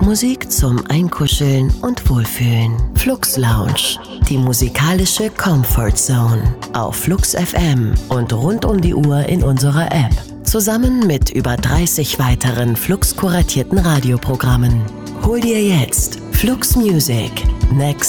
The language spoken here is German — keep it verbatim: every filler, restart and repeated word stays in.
Popmusik zum Einkuscheln und Wohlfühlen. Flux Lounge, die musikalische Comfort Zone auf Flux F M und rund um die Uhr in unserer App. Zusammen mit über dreißig weiteren Flux kuratierten Radioprogrammen. Hol dir jetzt Flux Music, Next